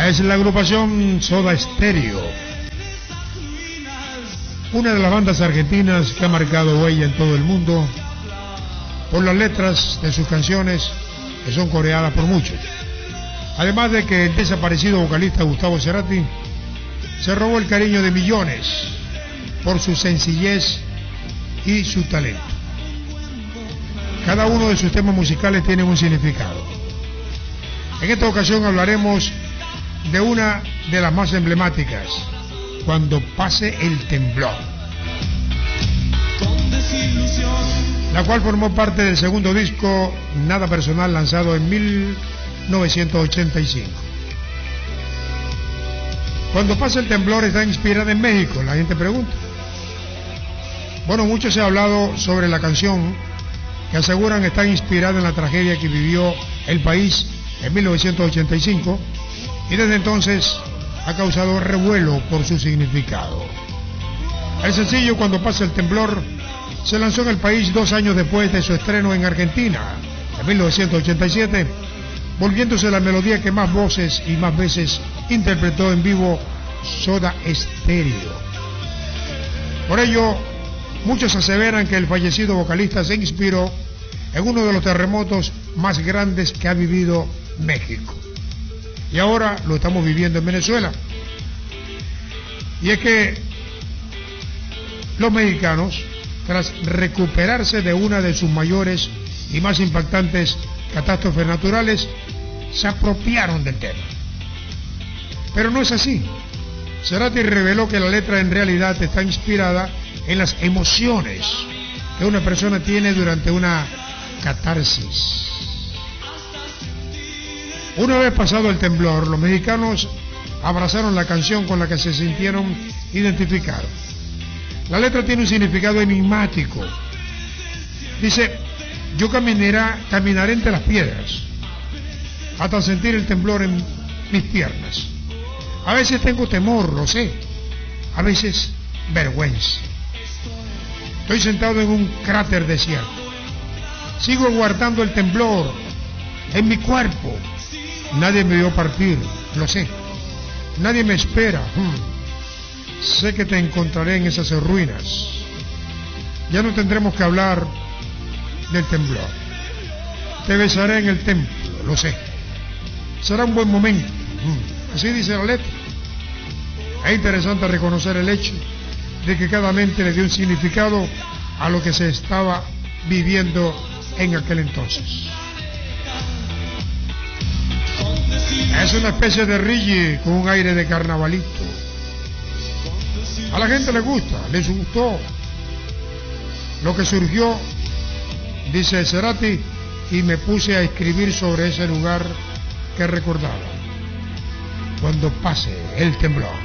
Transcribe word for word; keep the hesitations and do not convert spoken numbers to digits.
Es la agrupación Soda Stereo, una de las bandas argentinas que ha marcado huella en todo el mundo por las letras de sus canciones que son coreadas por muchos. Además de que el desaparecido vocalista Gustavo Cerati se robó el cariño de millones por su sencillez y su talento. Cada uno de sus temas musicales tiene un significado. En esta ocasión hablaremos de una de las más emblemáticas, Cuando pase el temblor, la cual formó parte del segundo disco Nada Personal, lanzado en mil novecientos ochenta y cinco. Cuando pase el temblor está inspirada en México, la gente pregunta. Bueno, mucho se ha hablado sobre la canción, que aseguran está inspirada en la tragedia que vivió el país en mil novecientos ochenta y cinco, y desde entonces ha causado revuelo por su significado. El sencillo Cuando pase el temblor se lanzó en el país dos años después de su estreno en Argentina, en mil novecientos ochenta y siete, volviéndose la melodía que más voces y más veces interpretó en vivo Soda Stereo. Por ello, muchos aseveran que el fallecido vocalista se inspiró en uno de los terremotos más grandes que ha vivido México. Y ahora lo estamos viviendo en Venezuela. Y es que los mexicanos, tras recuperarse de una de sus mayores y más impactantes catástrofes naturales, se apropiaron del tema. Pero no es así. Cerati reveló que la letra en realidad está inspirada en las emociones que una persona tiene durante una catarsis. Una vez pasado el temblor, los mexicanos abrazaron la canción con la que se sintieron identificados. La letra tiene un significado enigmático. Dice: yo caminaré, caminaré entre las piedras hasta sentir el temblor en mis piernas. A veces tengo temor, lo sé. A veces vergüenza. Estoy sentado en un cráter desierto. Sigo guardando el temblor en mi cuerpo. Nadie me vio partir, lo sé. Nadie me espera. Hmm. Sé que te encontraré en esas ruinas. Ya no tendremos que hablar del temblor. Te besaré en el templo, lo sé. Será un buen momento. Hmm. Así dice la letra. Es interesante reconocer el hecho de que cada mente le dio un significado a lo que se estaba viviendo en aquel entonces. Es una especie de reggae con un aire de carnavalito. A la gente le gusta, les gustó lo que surgió, dice Cerati, y me puse a escribir sobre ese lugar que recordaba. Cuando pase el temblor.